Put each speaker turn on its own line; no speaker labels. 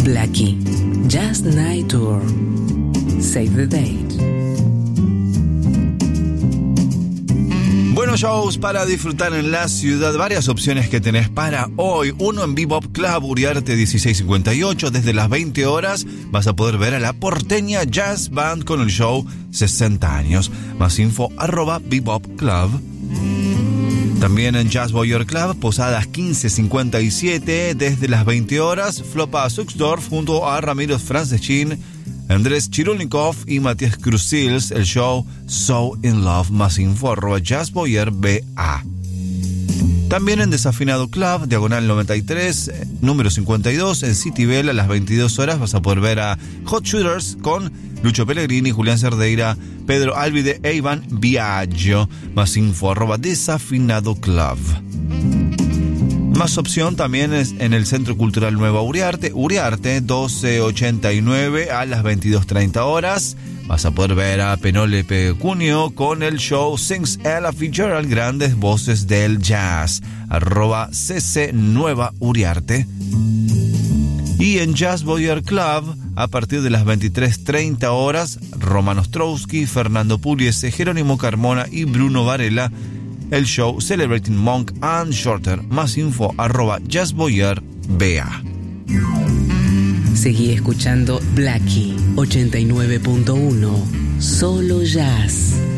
Blackie, Jazz Night Tour. Save the date.
Buenos shows para disfrutar en la ciudad. Varias opciones que tenés para hoy. Uno en Bebop Club, Uriarte 1658. Desde las 20 horas vas a poder ver a la Porteña Jazz Band con el show 60 años. Más info @Bebop Club. También en Jazz Boyer Club, Posadas 1557. Desde las 20 horas, Flopa Suxdorf junto a Ramiro Franceschin, Andrés Chirulnikov y Matías Cruzils, el show So in Love. Más info @Jazz Boyer BA. También en Desafinado Club, Diagonal 93, número 52, en City Bell a las 22 horas vas a poder ver a Hot Shooters con Lucho Pellegrini, Julián Cerdeira, Pedro Alvide e Iván Biagio. Más info @Desafinado Club. Más opción también es en el Centro Cultural Nueva Uriarte, Uriarte 1289 a las 22:30 horas. Vas a poder ver a Penélope Cunio con el show Sings Ella Fitzgerald, Grandes Voces del Jazz, @CC Nueva Uriarte. Y en Jazz Boyer Club, a partir de las 23:30 horas, Roman Ostrowski, Fernando Pugliese, Jerónimo Carmona y Bruno Varela, el show Celebrating Monk and Shorter. Más info @Jazz Boyer BA.
Seguí escuchando Blackie 89.1, solo jazz.